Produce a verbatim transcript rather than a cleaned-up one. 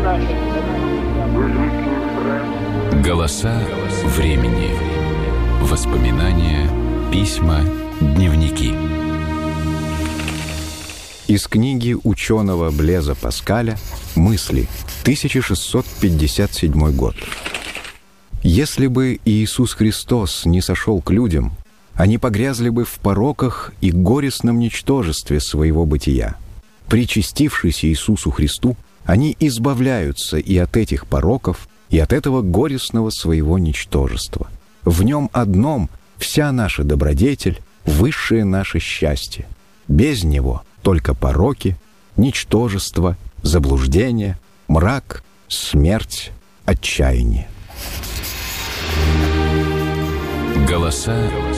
Голоса времени. Воспоминания, письма, дневники. Из книги ученого Блеза Паскаля «Мысли», тысяча шестьсот пятьдесят седьмой год. Если бы Иисус Христос не сошел к людям, они погрязли бы в пороках и горестном ничтожестве своего бытия. Причастившись Иисусу Христу, они избавляются и от этих пороков, и от этого горестного своего ничтожества. В нем одном вся наша добродетель, высшее наше счастье. Без него только пороки, ничтожество, заблуждение, мрак, смерть, отчаяние. Голоса